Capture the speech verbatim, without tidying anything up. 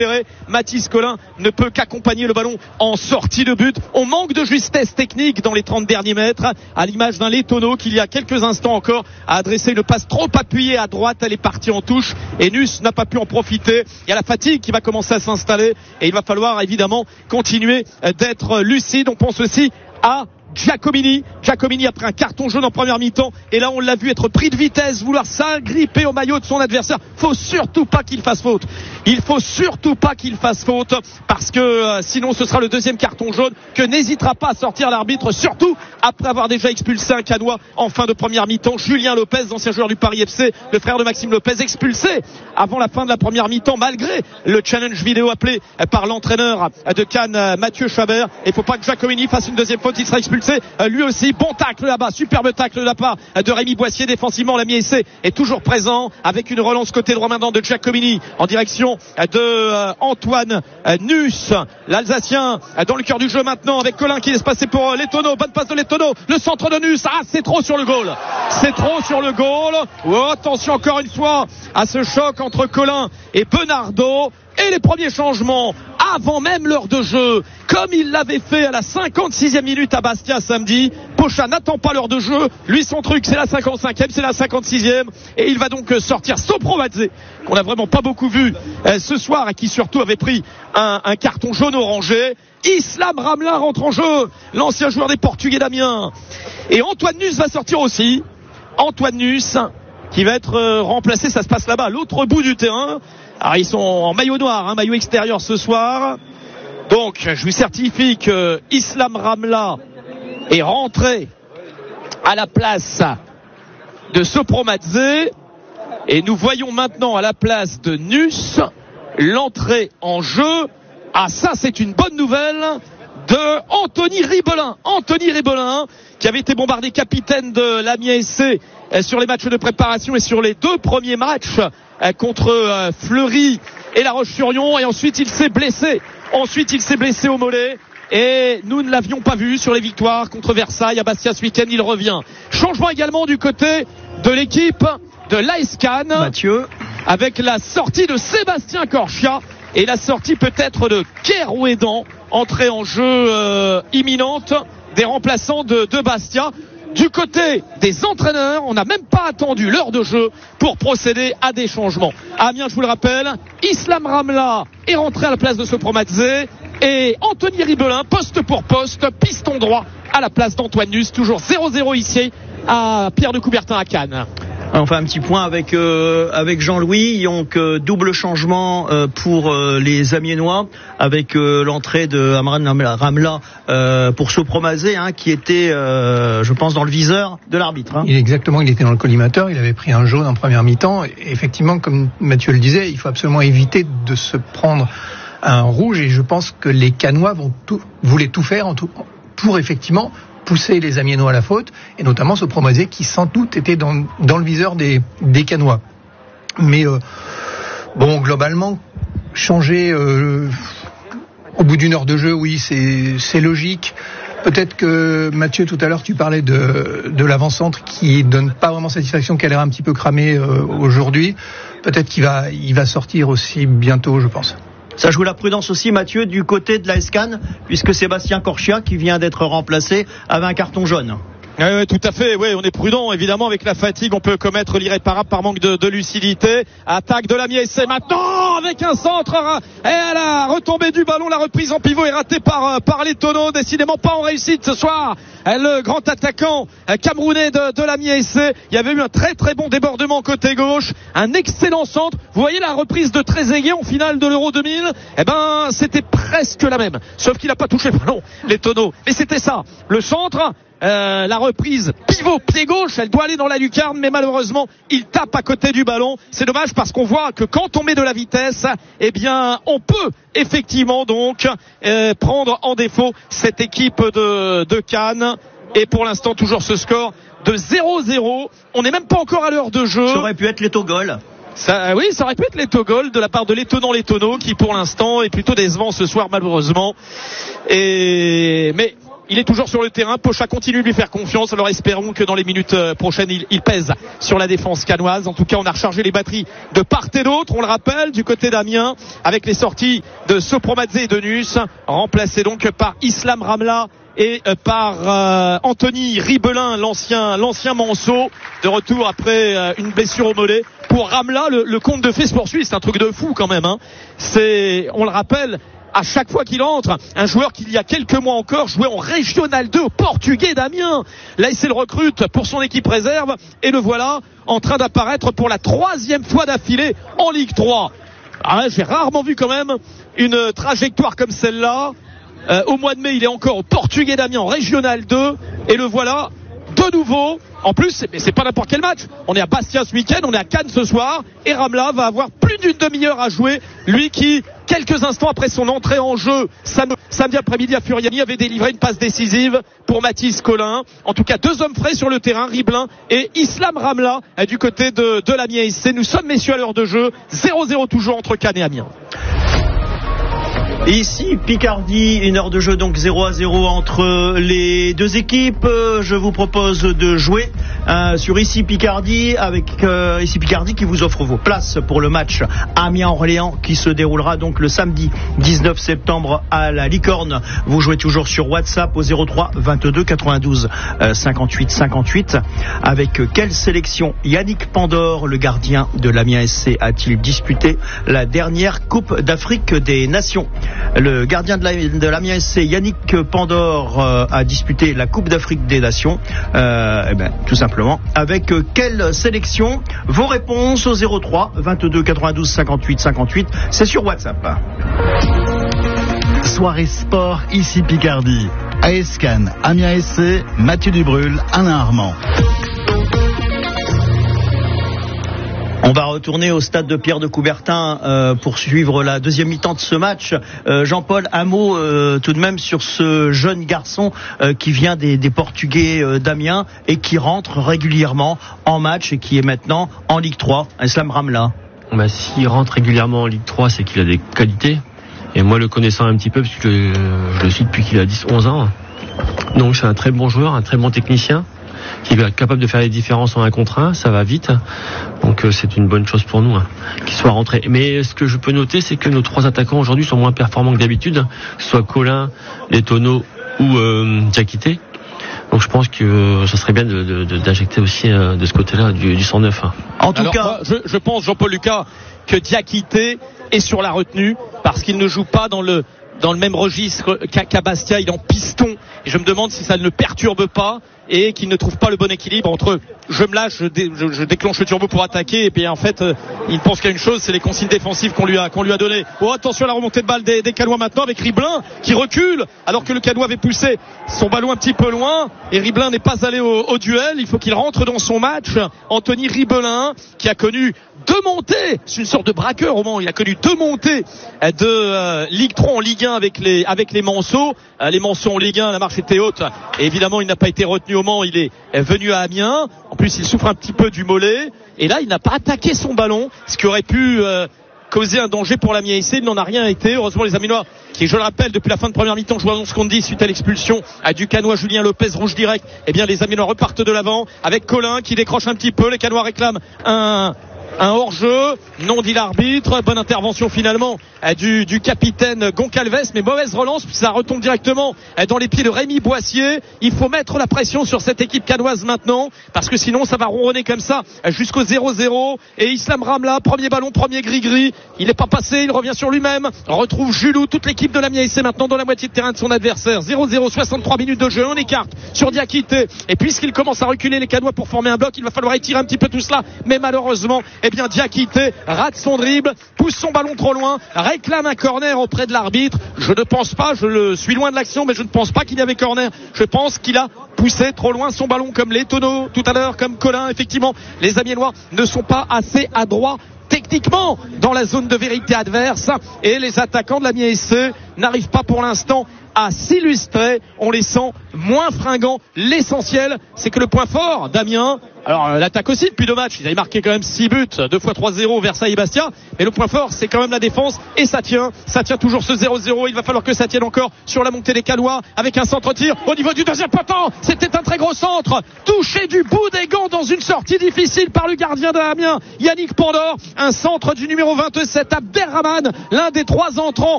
Mathis Collin ne peut qu'accompagner le ballon en sortie de but. On manque de justesse technique dans les trente derniers mètres, à l'image d'un Letono qui il y a quelques instants encore a adressé une passe trop appuyée à droite. Elle est partie en touche et Nuss n'a pas pu en profiter. Il y a la fatigue qui va commencer à s'installer et il va falloir évidemment continuer d'être lucide. On pense aussi à Giacomini, Giacomini après un carton jaune en première mi-temps et là on l'a vu être pris de vitesse, vouloir s'agripper au maillot de son adversaire. Faut surtout pas qu'il fasse faute. Il faut surtout pas qu'il fasse faute parce que euh, sinon ce sera le deuxième carton jaune que n'hésitera pas à sortir l'arbitre, surtout après avoir déjà expulsé un Canois en fin de première mi-temps. Julien Lopez, ancien joueur du Paris F C, le frère de Maxime Lopez, expulsé avant la fin de la première mi-temps malgré le challenge vidéo appelé par l'entraîneur de Cannes, Mathieu Chabert. Il faut pas que Giacomini fasse une deuxième faute, il sera expulsé lui aussi. Bon tacle là-bas, superbe tacle de la part de Rémi Boissier. Défensivement, l'ami essai est toujours présent avec une relance côté droit maintenant de Giacomini en direction de euh, Antoine euh, Nuss, l'Alsacien euh, dans le cœur du jeu maintenant avec Collin qui laisse passer pour euh, Letono. Bonne passe de Letono, le centre de Nuss. Ah, c'est trop sur le goal, c'est trop sur le goal. Oh, attention encore une fois à ce choc entre Collin et Bernardo. Et les premiers changements avant même l'heure de jeu, comme il l'avait fait à la cinquante-sixième minute à Bastia samedi. Pocha n'attend pas l'heure de jeu, lui son truc c'est la cinquante-cinquième, c'est la cinquante-sixième et il va donc sortir Sopromadze, qu'on n'a vraiment pas beaucoup vu euh, ce soir et qui surtout avait pris un, un carton jaune orangé. Islam Ramla rentre en jeu, l'ancien joueur des Portugais d'Amiens, et Antoine Nuss va sortir aussi. Antoine Nuss qui va être euh, remplacé, ça se passe là-bas à l'autre bout du terrain. Alors ils sont en maillot noir, hein, maillot extérieur ce soir. Donc je vous certifie que Islam Ramla est rentré à la place de Sopromadze. Et nous voyons maintenant à la place de Nuss l'entrée en jeu. Ah, ça c'est une bonne nouvelle de Anthony Ribelin. Anthony Ribelin qui avait été bombardé capitaine de l'Amiens S C sur les matchs de préparation et sur les deux premiers matchs contre Fleury et La Roche-sur-Yon, et ensuite il s'est blessé. Ensuite il s'est blessé au mollet et nous ne l'avions pas vu sur les victoires contre Versailles, à Bastia ce week-end. Il revient. Changement également du côté de l'équipe de l'A S Cannes, Mathieu, avec la sortie de Sébastien Corchia et la sortie peut-être de Kerouédan, entrée en jeu euh, imminente des remplaçants de, de Bastia. Du côté des entraîneurs, on n'a même pas attendu l'heure de jeu pour procéder à des changements. Amiens, je vous le rappelle, Islam Ramla est rentré à la place de Sopromadze et Anthony Ribelin, poste pour poste, piston droit à la place d'Antoine Nuss. Toujours zéro zéro ici à Pierre de Coubertin à Cannes. On fait un petit point avec euh, avec Jean-Louis. Donc euh, double changement euh, pour euh, les Amiénois avec euh, l'entrée de Amran Ramla euh, pour Sopromadze, hein, qui était, euh, je pense, dans le viseur de l'arbitre. Hein. Il exactement, il était dans le collimateur. Il avait pris un jaune en première mi-temps. Et effectivement, comme Mathieu le disait, il faut absolument éviter de se prendre un rouge. Et je pense que les Canois vont tout, voulaient tout faire en tout, pour effectivement pousser les Amiénois à la faute, et notamment Sopromadze qui sans doute était dans, dans le viseur des, des Canois. Mais euh, bon, globalement, changer euh, au bout d'une heure de jeu, oui, c'est, c'est logique. Peut-être que Mathieu, tout à l'heure, tu parlais de, de l'avant-centre qui donne pas vraiment satisfaction, qui a l'air un petit peu cramé euh, aujourd'hui. Peut-être qu'il va, il va sortir aussi bientôt, je pense. Ça joue la prudence aussi, Mathieu, du côté de l'A S Cannes, puisque Sébastien Corchia, qui vient d'être remplacé, avait un carton jaune. Oui, oui, tout à fait. Oui, on est prudent. Évidemment, avec la fatigue, on peut commettre l'irréparable par manque de, de lucidité. Attaque de l'Amiens S C maintenant avec un centre. Et à la retombée du ballon, la reprise en pivot est ratée par, par Letono. Décidément pas en réussite ce soir. Le grand attaquant camerounais de, de l'Amiens S C. Il y avait eu un très très bon débordement côté gauche. Un excellent centre. Vous voyez la reprise de Trezeguet en finale de l'Euro deux mille. Eh ben, c'était presque la même. Sauf qu'il n'a pas touché le ballon, Letono. Mais c'était ça. Le centre. Euh, la reprise pivot pied gauche, elle doit aller dans la lucarne, mais malheureusement il tape à côté du ballon. C'est dommage parce qu'on voit que quand on met de la vitesse, eh bien on peut effectivement donc euh, prendre en défaut cette équipe de, de Cannes. Et pour l'instant toujours ce score de zéro zéro. On n'est même pas encore à l'heure de jeu. Ça aurait pu être l'Etogol. Ça, oui, ça aurait pu être l'Etogol de la part de l'étonnant Letono qui pour l'instant est plutôt décevant ce soir malheureusement. Et mais il est toujours sur le terrain. Pocha continue de lui faire confiance. Alors espérons que dans les minutes prochaines, il, il pèse sur la défense canoise. En tout cas, on a rechargé les batteries de part et d'autre. On le rappelle, du côté d'Amiens, avec les sorties de Sopromadze et de Nus, remplacés donc par Islam Ramla et par euh, Anthony Ribelin, l'ancien l'ancien Manceau, de retour après euh, une blessure au mollet. Pour Ramla, le, le conte de fées se poursuit. C'est un truc de fou quand même, hein. C'est, on le rappelle, à chaque fois qu'il entre, un joueur qui il y a quelques mois encore jouait en Régional deux au Portugais d'Amiens. Là, il le recrute pour son équipe réserve et le voilà en train d'apparaître pour la troisième fois d'affilée en Ligue trois. Ah, j'ai rarement vu quand même une trajectoire comme celle-là. Euh, au mois de mai, il est encore au Portugais d'Amiens en Régional deux et le voilà de nouveau. En plus, c'est, c'est pas n'importe quel match. On est à Bastia ce week-end, on est à Cannes ce soir et Ramla va avoir plus d'une demi-heure à jouer. Lui qui, quelques instants après son entrée en jeu, sam- samedi après-midi à Furiani, avait délivré une passe décisive pour Mathis Collin. En tout cas, deux hommes frais sur le terrain, Ribelin et Islam Ramla du côté de, de l'Amiens S C. Nous sommes, messieurs, à l'heure de jeu. zéro zéro toujours entre Cannes et Amiens. Et ici, Picardie, une heure de jeu donc zéro à zéro entre les deux équipes. Je vous propose de jouer euh, sur Ici Picardie avec euh, Ici Picardie qui vous offre vos places pour le match Amiens-Orléans qui se déroulera donc le samedi dix-neuf septembre à la Licorne. Vous jouez toujours sur WhatsApp au zéro trois vingt-deux quatre-vingt-douze cinquante-huit cinquante-huit. Avec quelle sélection Yannick Pandore, le gardien de l'Amiens S C, a-t-il disputé la dernière Coupe d'Afrique des Nations? Le gardien de, la, de l'Amiens S C, Yannick Pandore, euh, a disputé la Coupe d'Afrique des Nations. Euh, eh ben, tout simplement. Avec euh, quelle sélection? Vos réponses au zéro trois vingt-deux quatre-vingt-douze cinquante-huit cinquante-huit. C'est sur WhatsApp. Soirée sport Ici Picardie. A S Cannes, Amiens S C, Mathieu Dubrul, Alain Armand. On va retourner au stade de Pierre de Coubertin euh, pour suivre la deuxième mi-temps de ce match. Euh, Jean-Paul, un mot euh, tout de même sur ce jeune garçon euh, qui vient des, des Portugais euh, d'Amiens et qui rentre régulièrement en match et qui est maintenant en Ligue trois, Islam Ramla. Bah, s'il rentre régulièrement en Ligue trois, c'est qu'il a des qualités. Et moi, le connaissant un petit peu, parce que je, je le suis depuis qu'il a dix onze ans. Donc c'est un très bon joueur, un très bon technicien, qui est capable de faire les différences en un contre un, ça va vite. Donc euh, c'est une bonne chose pour nous, hein, qu'il soit rentré. Mais ce que je peux noter, c'est que nos trois attaquants aujourd'hui sont moins performants que d'habitude, que ce soit Collin, Letono ou euh, Diakité. Donc je pense que euh, ça serait bien de, de, de, d'injecter aussi euh, de ce côté-là du, du cent neuf. Hein. En tout Alors, cas, moi, je, je pense, Jean-Paul Lucas, que Diakité est sur la retenue parce qu'il ne joue pas dans le dans le même registre qu'à, qu'à Bastia. Il est en piston et je me demande si ça ne le perturbe pas et qu'il ne trouve pas le bon équilibre entre je me lâche, je, dé, je, je déclenche le turbo pour attaquer et puis en fait euh, il pense qu'il y a une chose, c'est les consignes défensives qu'on lui a qu'on lui a données. Oh, attention à la remontée de balle des, des Canois maintenant avec Ribelin qui recule alors que le Canois avait poussé son ballon un petit peu loin et Ribelin n'est pas allé au, au duel. Il faut qu'il rentre dans son match. Anthony Ribelin qui a connu deux montées, c'est une sorte de braqueur au Mans. Il a connu deux montées de euh, Ligue trois en Ligue un avec les avec les Manceaux. Euh, les Manceaux en Ligue un, la marche était haute et évidemment il n'a pas été retenu au Mans. Il est venu à Amiens. En plus il souffre un petit peu du mollet et là il n'a pas attaqué son ballon, ce qui aurait pu euh, causer un danger pour l'Amiens S C. Il n'en a rien été. Heureusement les Amiénois qui, je le rappelle, depuis la fin de première mi-temps jouent à onze contre dix suite à l'expulsion à du Canois Julien Lopez, rouge direct. Eh bien les Amiénois repartent de l'avant avec Collin qui décroche un petit peu. Les Canois réclament un Un hors-jeu, non dit l'arbitre. Bonne intervention finalement du, du capitaine Goncalves, mais mauvaise relance, puis ça retombe directement dans les pieds de Rémi Boissier. Il faut mettre la pression sur cette équipe canoise maintenant, parce que sinon ça va ronronner comme ça jusqu'au zéro zéro. Et Islam Ramla, premier ballon, premier gris-gris. Il n'est pas passé, il revient sur lui-même. Retrouve Julou, toute l'équipe de l'Amiens S C maintenant dans la moitié de terrain de son adversaire. zéro zéro, soixante-trois minutes de jeu, on écarte sur Diakité. Et puisqu'il commence à reculer les Canois pour former un bloc, il va falloir étirer un petit peu tout cela. Mais malheureusement, eh bien Diakité rate son dribble, pousse son ballon trop loin, réclame un corner auprès de l'arbitre. Je ne pense pas, je le suis loin de l'action, mais je ne pense pas qu'il y avait corner. Je pense qu'il a poussé trop loin son ballon comme les tonneaux tout à l'heure, comme Collin. Effectivement, les Amiénois ne sont pas assez adroits techniquement dans la zone de vérité adverse et les attaquants de l'Amiens S C n'arrive pas pour l'instant à s'illustrer. On les sent moins fringants. L'essentiel, c'est que le point fort d'Amiens, alors euh, l'attaque aussi depuis deux matchs, ils avaient marqué quand même six buts, deux fois trois zéro Versailles et Bastia, mais le point fort c'est quand même la défense, et ça tient, ça tient toujours ce zéro zéro. Il va falloir que ça tienne encore sur la montée des Canois avec un centre-tir au niveau du deuxième poteau. C'était un très gros centre, touché du bout des gants dans une sortie difficile par le gardien d'Amiens, Yannick Pandore. Un centre du numéro vingt-sept, Abderrahmane, l'un des trois entrants